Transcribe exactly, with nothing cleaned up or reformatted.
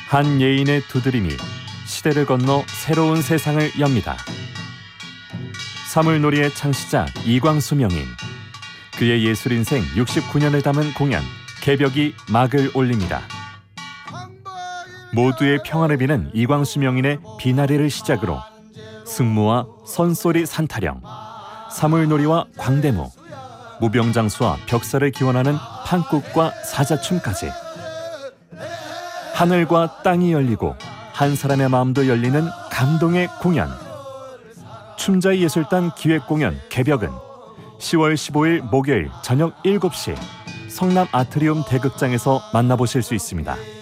한 예인의 두드림이 시대를 건너 새로운 세상을 엽니다. 사물놀이의 창시자 이광수 명인, 그의 예술인생 육십구 년을 담은 공연 개벽이 막을 올립니다. 모두의 평화를 비는 이광수 명인의 비나리를 시작으로 승무와 선소리 산타령, 사물놀이와 광대무, 무병장수와 벽사를 기원하는 판국과 사자춤까지 하늘과 땅이 열리고 한 사람의 마음도 열리는 감동의 공연. 춤자의 예술단 기획공연 개벽은 시월 십오일 목요일 저녁 일곱 시 성남 아트리움 대극장에서 만나보실 수 있습니다.